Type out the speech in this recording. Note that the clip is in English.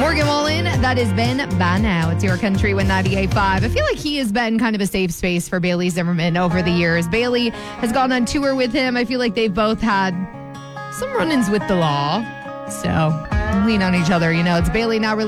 Morgan Wallen, that is Ben by now. It's your country with 98.5. I feel like he has been kind of a safe space for Bailey Zimmerman over the years. Bailey has gone on tour with him. I feel like they've both had some run-ins with the law. So lean on each other. It's Bailey now